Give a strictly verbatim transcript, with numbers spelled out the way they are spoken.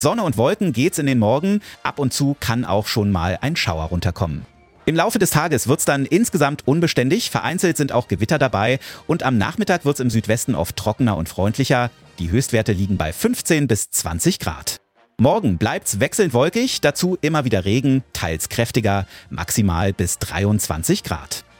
Sonne und Wolken geht's in den Morgen, ab und zu kann auch schon mal ein Schauer runterkommen. Im Laufe des Tages wird's dann insgesamt unbeständig, vereinzelt sind auch Gewitter dabei und am Nachmittag wird's im Südwesten oft trockener und freundlicher. Die Höchstwerte liegen bei fünfzehn bis zwanzig Grad. Morgen bleibt's wechselnd wolkig, dazu immer wieder Regen, teils kräftiger, maximal bis dreiundzwanzig Grad.